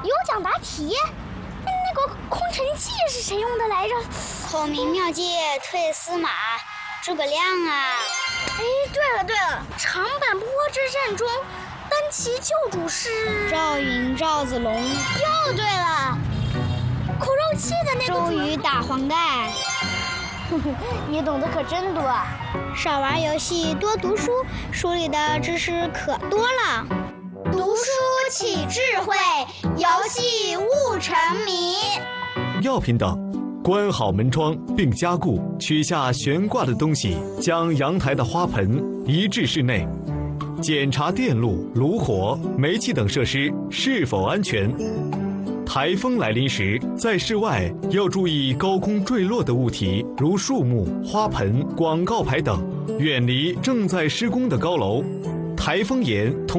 有奖答题。那个空城计是谁用的来着？ 孔明妙计退司马，诸葛亮啊！ 哎，对了，长坂坡之战中，单骑救主是赵云、赵子龙。 又对了，苦肉计的那个周瑜打黄盖。 你懂得可真多啊！ 少玩游戏，多读书，书里的知识可多了。 读书起智慧，游戏悟沉迷。 要平等，关好门窗并加固，取下悬挂的东西，将阳台的花盆移至室内，检查电路、炉火、煤气等设施是否安全。台风来临时，在室外要注意高空坠落的物体，如树木、花盆、广告牌等，远离正在施工的高楼。台风眼通